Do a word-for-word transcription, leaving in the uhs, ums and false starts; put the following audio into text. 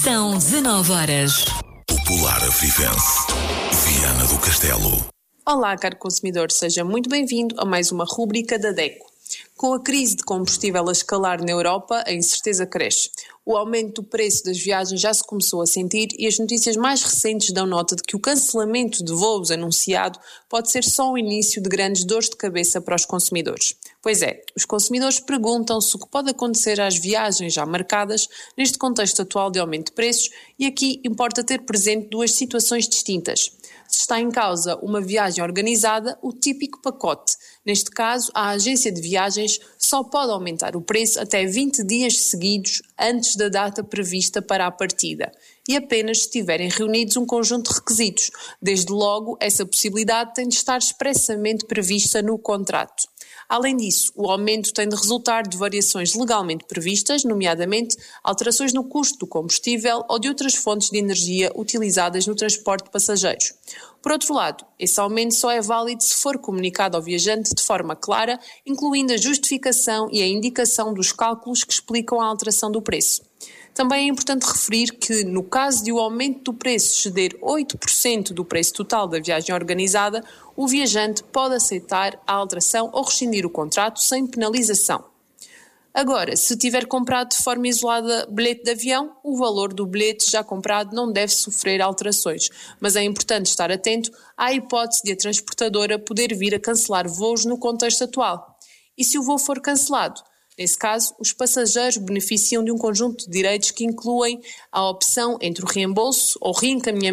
São dezanove horas. Popular Avivense, Viana do Castelo. Olá, caro consumidor, seja muito bem-vindo a mais uma rúbrica da DECO. Com a crise de combustível a escalar na Europa, a incerteza cresce. O aumento do preço das viagens já se começou a sentir e as notícias mais recentes dão nota de que o cancelamento de voos anunciado pode ser só o início de grandes dores de cabeça para os consumidores. Pois é, os consumidores perguntam-se o que pode acontecer às viagens já marcadas neste contexto atual de aumento de preços e aqui importa ter presente duas situações distintas. Se está em causa uma viagem organizada, o típico pacote. Neste caso, a agência de viagens só pode aumentar o preço até vinte dias seguidos antes da data prevista para a partida e apenas se estiverem reunidos um conjunto de requisitos. Desde logo, essa possibilidade tem de estar expressamente prevista no contrato. Além disso, o aumento tem de resultar de variações legalmente previstas, nomeadamente alterações no custo do combustível ou de outras fontes de energia utilizadas no transporte de passageiros. Por outro lado, esse aumento só é válido se for comunicado ao viajante de forma clara, incluindo a justificação e a indicação dos cálculos que explicam a alteração do preço. Também é importante referir que, no caso de o aumento do preço exceder oito por cento do preço total da viagem organizada, o viajante pode aceitar a alteração ou rescindir o contrato sem penalização. Agora, se tiver comprado de forma isolada bilhete de avião, o valor do bilhete já comprado não deve sofrer alterações, mas é importante estar atento à hipótese de a transportadora poder vir a cancelar voos no contexto atual. E se o voo for cancelado? Nesse caso, os passageiros beneficiam de um conjunto de direitos que incluem a opção entre o reembolso ou reencaminhamento